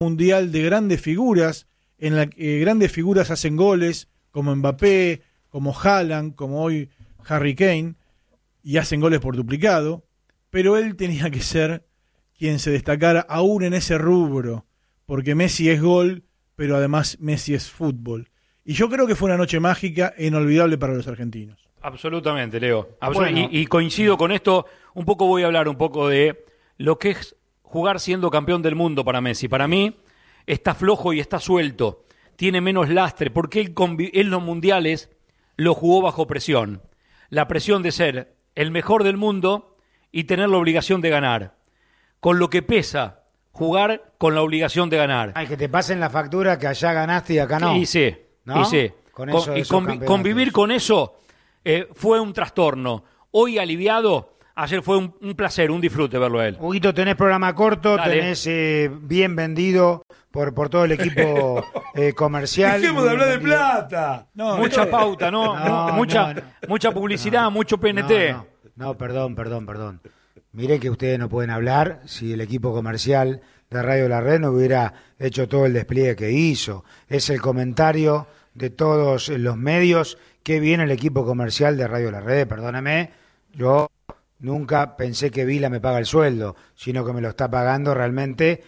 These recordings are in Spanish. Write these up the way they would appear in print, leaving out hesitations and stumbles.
mundial de grandes figuras, en la que grandes figuras hacen goles, como Mbappé, como Haaland, como hoy Harry Kane, y hacen goles por duplicado, pero él tenía que ser quien se destacara aún en ese rubro, porque Messi es gol, pero además Messi es fútbol. Y yo creo que fue una noche mágica e inolvidable para los argentinos. Absolutamente, Leo. Y coincido con esto. Un poco voy a hablar un poco de lo que es jugar siendo campeón del mundo para Messi. Para mí está flojo y está suelto. Tiene menos lastre, porque él en los mundiales lo jugó bajo presión. La presión de ser el mejor del mundo y tener la obligación de ganar. Con lo que pesa jugar con la obligación de ganar. Ay, que te pasen la factura que allá ganaste y acá no. Y sí, ¿no? y sí. Convivir con eso fue un trastorno. Hoy aliviado, ayer fue un placer, un disfrute verlo a él. Huguito, tenés programa corto, Dale. tenés bien vendido por todo el equipo comercial. Dejemos de hablar de plata. Mucha pauta, ¿no? Mucha publicidad, mucho PNT. No, perdón. Miré que ustedes no pueden hablar si el equipo comercial de Radio La Red no hubiera hecho todo el despliegue que hizo. Es el comentario de todos los medios. Qué bien el equipo comercial de Radio La Red, perdóname. Yo nunca pensé que Vila me paga el sueldo, sino que me lo está pagando realmente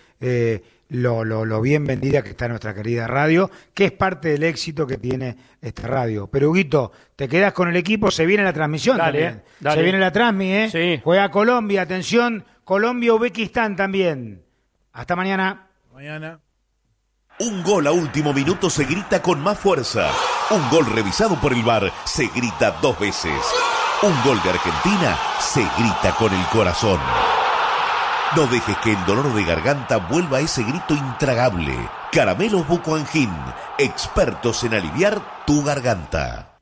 lo bien vendida que está nuestra querida radio, que es parte del éxito que tiene esta radio. Pero, Huguito, te quedas con el equipo, se viene la transmisión también. Dale. Se viene la transmi, ¿eh? Sí. Juega Colombia, atención, Colombia-Uzbekistán también. Hasta mañana. Mañana. Un gol a último minuto se grita con más fuerza. Un gol revisado por el VAR se grita 2 veces. Un gol de Argentina se grita con el corazón. No dejes que el dolor de garganta vuelva a ese grito intragable. Caramelos Bucoangin, expertos en aliviar tu garganta.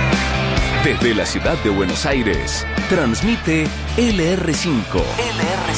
Desde la ciudad de Buenos Aires, transmite LR5.